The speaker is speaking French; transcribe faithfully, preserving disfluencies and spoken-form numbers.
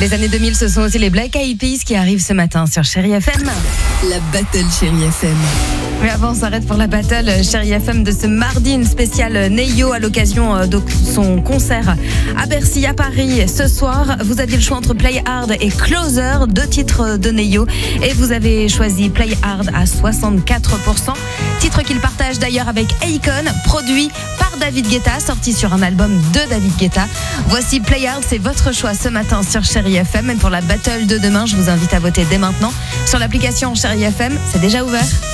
Les années deux mille, ce sont aussi les Black Eyed Peas qui arrivent ce matin sur Chérie F M. La battle Chérie F M. Mais avant, on s'arrête pour la battle Chérie F M de ce mardi, une spéciale Neyo à l'occasion de son concert à Bercy, à Paris. Ce soir, vous aviez le choix entre Play Hard et Closer, deux titres de Neyo. Et vous avez choisi Play Hard à soixante-quatre pour cent. Titre qu'il partage d'ailleurs avec Akon, produit par David Guetta, sorti sur un album de David Guetta. Voici Play Hard, c'est votre choix ce matin sur Chérie F M. Et pour la battle de demain, je vous invite à voter dès maintenant sur l'application Chérie F M. C'est déjà ouvert.